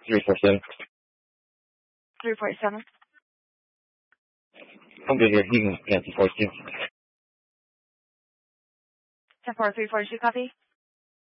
347. 347. I'm good here. You can cancel 42. 10-4, 342, copy.